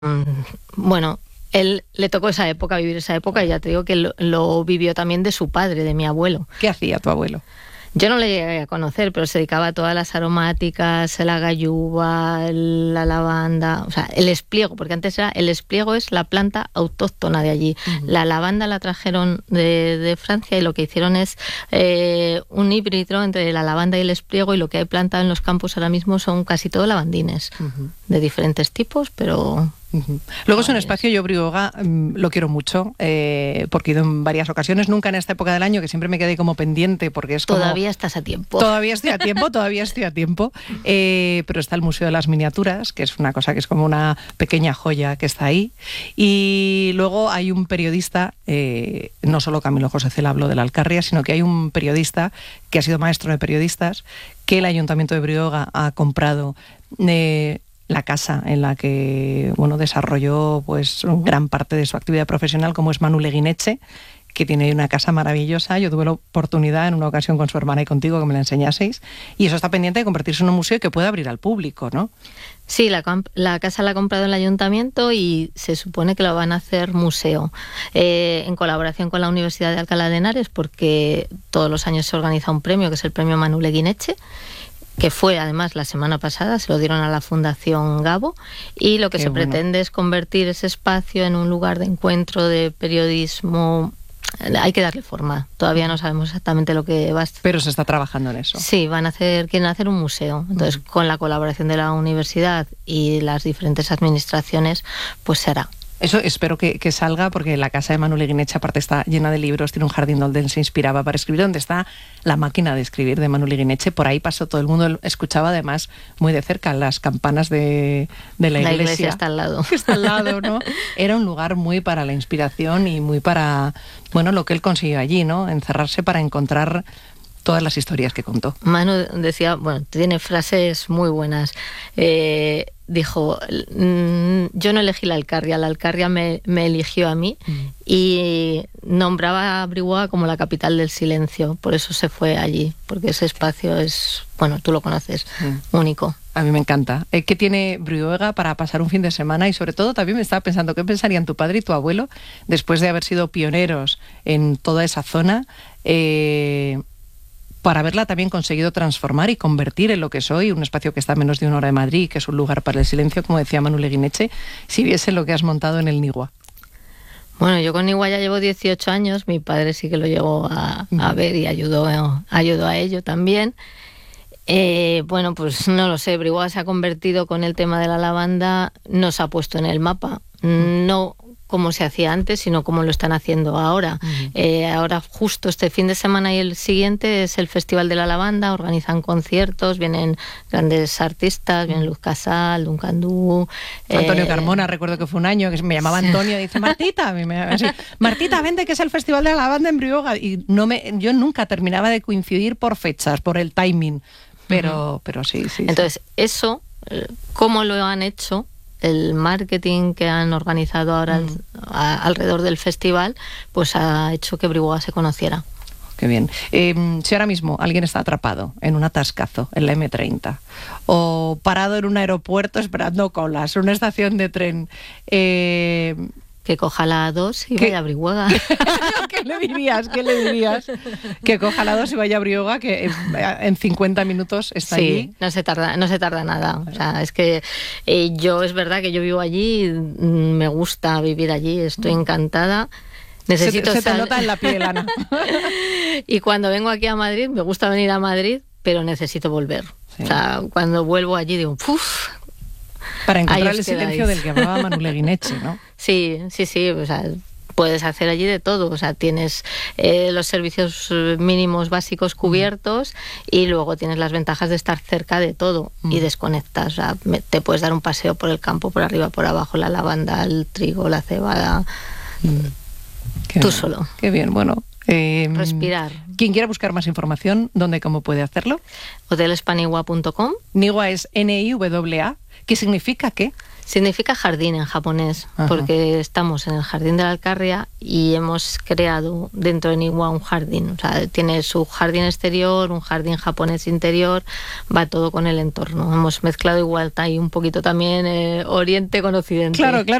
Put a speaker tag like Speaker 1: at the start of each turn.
Speaker 1: Bueno, él le tocó esa época, vivir esa época, y ya te digo que lo vivió también de su padre, de mi abuelo.
Speaker 2: ¿Qué hacía tu abuelo?
Speaker 1: Yo no le llegué a conocer, pero se dedicaba a todas las aromáticas, la gayuba, la lavanda, o sea, el espliego, porque antes el espliego es la planta autóctona de allí. La lavanda la trajeron de Francia y lo que hicieron es un híbrido entre la lavanda y el espliego, y lo que hay plantado en los campos ahora mismo son casi todo lavandines, de diferentes tipos, pero...
Speaker 2: Luego es un espacio, yo Brihuega lo quiero mucho, porque he ido en varias ocasiones, nunca en esta época del año, que siempre me quedé como pendiente, porque es como...
Speaker 1: Todavía estás a tiempo.
Speaker 2: Todavía estoy a tiempo, pero está el Museo de las Miniaturas, que es una cosa que es como una pequeña joya que está ahí, y luego hay un periodista, no solo Camilo José Cela habló de la Alcarria, sino que hay un periodista que ha sido maestro de periodistas, que el Ayuntamiento de Brihuega ha comprado... la casa en la que desarrolló pues gran parte de su actividad profesional, como es Manu Leguineche, que tiene una casa maravillosa. Yo tuve la oportunidad en una ocasión con su hermana y contigo que me la enseñaseis, y eso está pendiente de convertirse en un museo que pueda abrir al público, ¿no?
Speaker 1: Sí, la casa la ha comprado el ayuntamiento y se supone que lo van a hacer museo, en colaboración con la Universidad de Alcalá de Henares, porque todos los años se organiza un premio, que es el premio Manu Leguineche, que fue además la semana pasada, se lo dieron a la Fundación Gabo, y lo que se pretende es convertir ese espacio en un lugar de encuentro, de periodismo. Hay que darle forma, todavía no sabemos exactamente lo que va a ser.
Speaker 2: Pero se está trabajando en eso.
Speaker 1: Sí, quieren hacer un museo, entonces con la colaboración de la universidad y las diferentes administraciones, pues se hará.
Speaker 2: Eso espero que salga, porque la casa de Manu Leguineche aparte está llena de libros, tiene un jardín donde él se inspiraba para escribir, donde está la máquina de escribir de Manu Leguineche. Por ahí pasó todo el mundo, escuchaba además muy de cerca las campanas de la iglesia.
Speaker 1: La iglesia está al lado.
Speaker 2: Está al lado, ¿no? Era un lugar muy para la inspiración y muy para, lo que él consiguió allí, ¿no? Encerrarse para encontrar todas las historias que contó.
Speaker 1: Manu decía, tiene frases muy buenas. Dijo, yo no elegí la Alcarria me eligió a mí, y nombraba a Brihuega como la capital del silencio, por eso se fue allí, porque ese espacio es, tú lo conoces, único.
Speaker 2: A mí me encanta. ¿Qué tiene Brihuega para pasar un fin de semana? Y sobre todo también me estaba pensando, ¿qué pensarían tu padre y tu abuelo después de haber sido pioneros en toda esa zona? Para haberla también conseguido transformar y convertir en lo que es hoy, un espacio que está a menos de 1 hora de Madrid, que es un lugar para el silencio, como decía Manu Leguineche, si viese lo que has montado en el Nigua.
Speaker 1: Bueno, yo con Nigua ya llevo 18 años, mi padre sí que lo llegó a ver y ayudó a ello también. Pues no lo sé, Brihuega se ha convertido con el tema de la lavanda, nos ha puesto en el mapa, no como se hacía antes, sino como lo están haciendo ahora. Ahora justo este fin de semana y el siguiente es el Festival de la Lavanda, organizan conciertos, vienen grandes artistas, viene Luz Casal, Duncan Du...
Speaker 2: Antonio Carmona, recuerdo que fue un año que me llamaba Antonio y dice, Martita, Martita, vente que es el Festival de la Lavanda en Brihuega, y yo nunca terminaba de coincidir por fechas, por el timing, pero sí.
Speaker 1: Entonces, eso, ¿cómo lo han hecho? El marketing que han organizado ahora alrededor del festival, pues ha hecho que Brihuega se conociera.
Speaker 2: Qué bien. Si ahora mismo alguien está atrapado en un atascazo en la M30 o parado en un aeropuerto esperando colas, una estación de tren...
Speaker 1: Que coja la 2 y vaya a Brihuega.
Speaker 2: ¿Qué le dirías? Que coja la 2 y vaya a Brihuega, que en 50 minutos está allí.
Speaker 1: Sí, no se tarda nada. O sea, es que es verdad que yo vivo allí, me gusta vivir allí, estoy encantada.
Speaker 2: Se te nota en la piel, Ana.
Speaker 1: Y cuando vengo aquí a Madrid, me gusta venir a Madrid, pero necesito volver. Sí. O sea, cuando vuelvo allí digo, ¡puf!
Speaker 2: Para encontrar el silencio del que hablaba Manu Leguineche, ¿no?
Speaker 1: Sí, o sea, puedes hacer allí de todo, o sea, tienes los servicios mínimos básicos cubiertos y luego tienes las ventajas de estar cerca de todo y desconectas, o sea, te puedes dar un paseo por el campo, por arriba, por abajo, la lavanda, el trigo, la cebada, solo. Qué
Speaker 2: bien, bueno.
Speaker 1: Respirar.
Speaker 2: Quien quiera buscar más información, ¿dónde y cómo puede hacerlo?
Speaker 1: hotelespanigua.com.
Speaker 2: Nigua es Niwa. ¿Qué significa qué?
Speaker 1: Significa jardín en japonés,
Speaker 2: Ajá.
Speaker 1: porque estamos en el jardín de la Alcarria y hemos creado dentro de Niwa un jardín. O sea, tiene su jardín exterior, un jardín japonés interior, va todo con el entorno. Hemos mezclado igual ahí un poquito también Oriente con Occidente.
Speaker 2: Claro, claro.